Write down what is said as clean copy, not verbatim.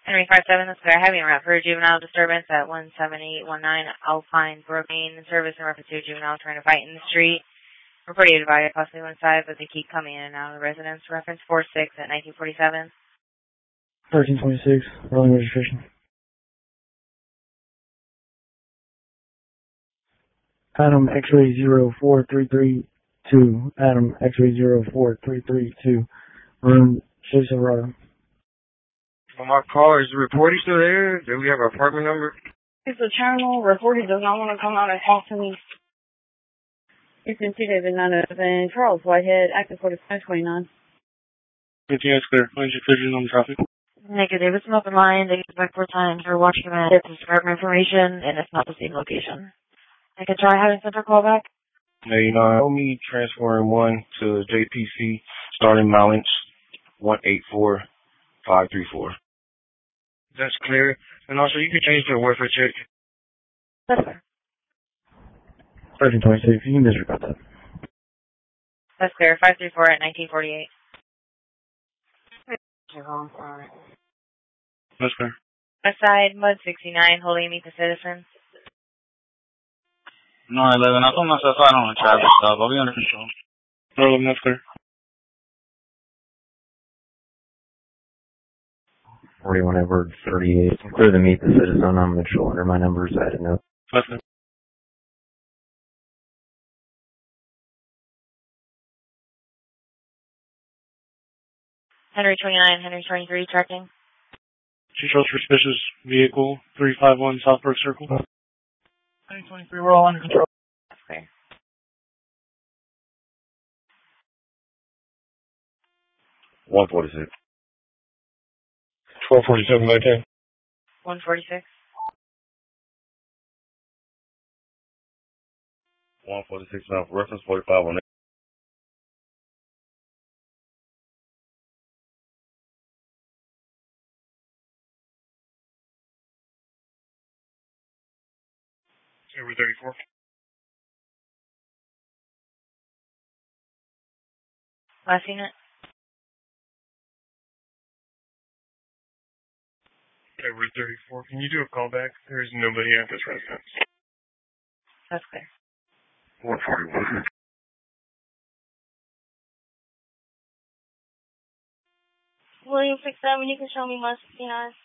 Henry 57, this is our heavy route for a juvenile disturbance at 17819 Alpine Brooklyn. Service in reference to a juvenile trying to fight in the street. Reported divided possibly one side, but they keep coming in and out of the residence. Reference 46 at 1947. 1326, rolling registration. Adam X-ray 04332. Adam X-ray 04332. Room 6 Silverado. On my car, is the reporter still there? Do we have an apartment number? It's the terminal. Reporter does not want to come out and talk to me. It's in 2-9 Charles Whitehead, active 4529. 15 is clear. Range decision on the traffic. Negative. It's an open line. They get back 4 times. We're watching them. It's department information, and it's not the same location. I can try having center call back. Hey, help me transferring one to JPC, starting balance 184534. That's clear. And also, you can change the welfare check. That's fair. 1326, you can disregard that. That's clear. 534 at 1948. That's fair. West side, Mud 69, holding meet the citizens. 911, I told myself I don't want to traffic stop. I'll be under control. 911, that's clear. 41 Edward 38. I'm clear to meet the citizen. I'm Mitchell. Under my numbers, I had a note. That's clear. Henry 29, Henry 23, tracking. She shows suspicious vehicle, 351 Southbrook Circle. 2023, we're all under control. That's clear. 146. 1247 by 10. 146. 146 now, reference 45 on it. Over 34. Last unit. Over 34. Can you do a callback? There is nobody at this residence. That's clear. 141. William 67, you can show me my 69.